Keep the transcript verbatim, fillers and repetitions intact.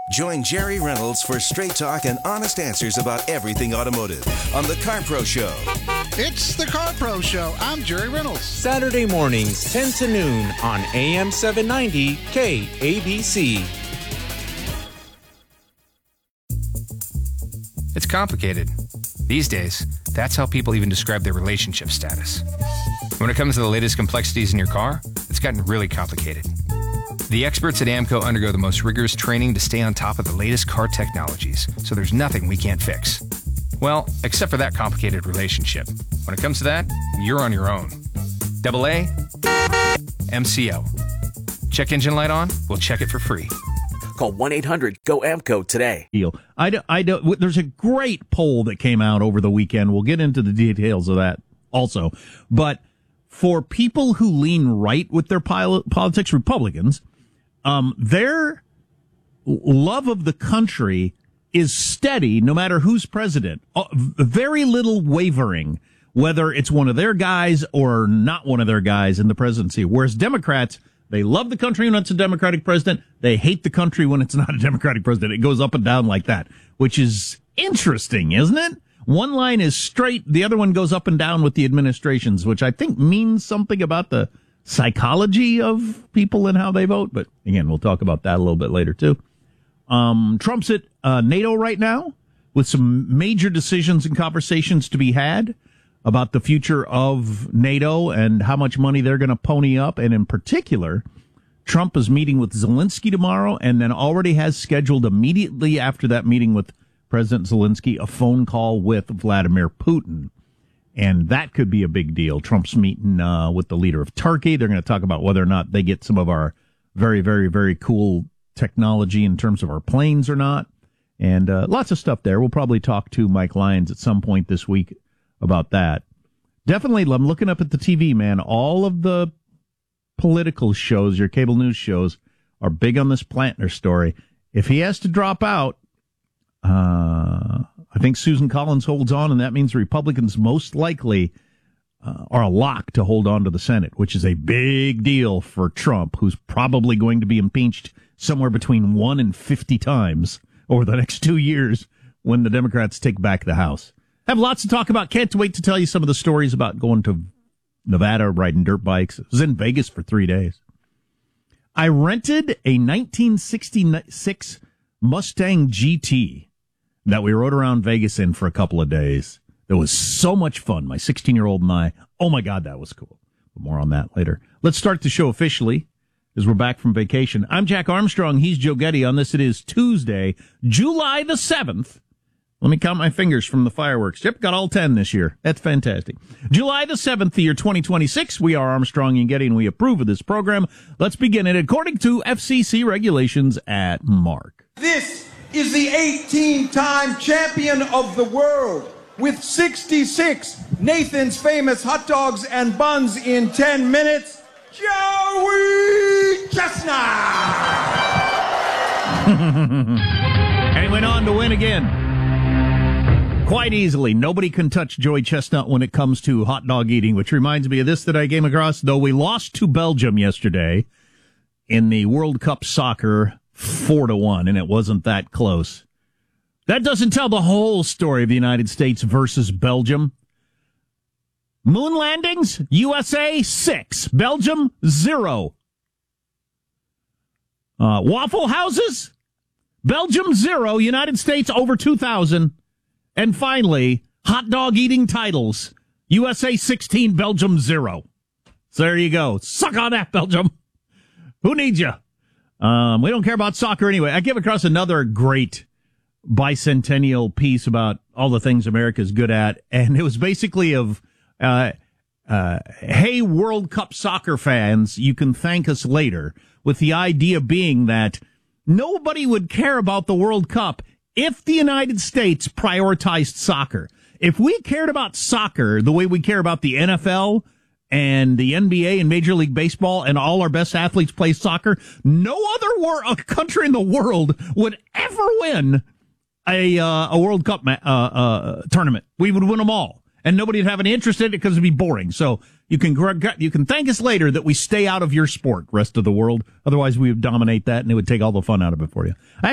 Join Jerry Reynolds for straight talk and honest answers about everything automotive on The Car Pro Show. It's The Car Pro Show. I'm Jerry Reynolds. Saturday mornings, ten to noon on A M seven ninety K A B C. It's complicated. These days, that's how people even describe their relationship status. When it comes to the latest complexities in your car, it's gotten really complicated. The experts at AAMCO undergo the most rigorous training to stay on top of the latest car technologies, so there's nothing we can't fix. Well, except for that complicated relationship. When it comes to that, you're on your own. Double A, M C O. Check engine light on? We'll check it for free. Call one eight hundred G O A M C O today. I do, I do, there's a great poll that came out over the weekend. We'll get into the details of that also. But for people who lean right with their politics, Republicans, um, their love of the country is steady no matter who's president. Uh, very little wavering, whether it's one of their guys or not one of their guys in the presidency. Whereas Democrats, they love the country when it's a Democratic president. They hate the country when it's not a Democratic president. It goes up and down like that, which is interesting, isn't it? One line is straight. The other one goes up and down with the administrations, which I think means something about the psychology of people and how they vote. But again, we'll talk about that a little bit later, too. Um, Trump's at uh, NATO right now with some major decisions and conversations to be had about the future of NATO and how much money they're going to pony up. And in particular, Trump is meeting with Zelensky tomorrow and then already has scheduled immediately after that meeting with President Zelensky a phone call with Vladimir Putin. And that could be a big deal. Trump's meeting uh, with the leader of Turkey. They're going to talk about whether or not they get some of our very, very, very cool technology in terms of our planes or not. And uh, lots of stuff there. We'll probably talk to Mike Lyons at some point this week about that. Definitely, I'm looking up at the T V, man. All of the political shows, your cable news shows, are big on this Plantner story. If he has to drop out, uh, I think Susan Collins holds on, and that means Republicans most likely uh, are a lock to hold on to the Senate, which is a big deal for Trump, who's probably going to be impeached somewhere between one and fifty times over the next two years when the Democrats take back the House. Have lots to talk about. Can't wait to tell you some of the stories about going to Nevada, riding dirt bikes. I was in Vegas for three days. I rented a nineteen sixty-six Mustang G T that we rode around Vegas in for a couple of days. It was so much fun. My sixteen-year-old and I, oh my God, that was cool. But more on that later. Let's start the show officially as we're back from vacation. I'm Jack Armstrong. He's Joe Getty. On this, it is Tuesday, July the seventh. Let me count my fingers from the fireworks. Yep, got all ten this year. That's fantastic. July the seventh, the year twenty twenty-six. We are Armstrong and Getty, and we approve of this program. Let's begin it according to F C C regulations at Mark. This is the eighteen-time champion of the world with sixty-six Nathan's Famous hot dogs and buns in ten minutes, Joey Chestnut! And he went on to win again. Quite easily. Nobody can touch Joey Chestnut when it comes to hot dog eating, which reminds me of this that I came across. Though we lost to Belgium yesterday in the World Cup soccer four to one, and it wasn't that close. That doesn't tell the whole story of the United States versus Belgium. Moon landings, U S A six, Belgium zero. Uh, Waffle houses, Belgium zero, United States over two thousand. And finally, hot dog eating titles, U S A sixteen, Belgium zero. So there you go. Suck on that, Belgium. Who needs you? Um, we don't care about soccer anyway. I came across another great bicentennial piece about all the things America's good at, and it was basically of, uh, uh, hey, World Cup soccer fans, you can thank us later, with the idea being that nobody would care about the World Cup if the United States prioritized soccer. If we cared about soccer the way we care about the N F L and the N B A and Major League Baseball and all our best athletes play soccer, no other war- a country in the world would ever win a uh, a World Cup ma- uh, uh, tournament. We would win them all, and nobody would have any interest in it because it'd be boring. So you can you can thank us later that we stay out of your sport, rest of the world. Otherwise, we would dominate that, and it would take all the fun out of it for you. I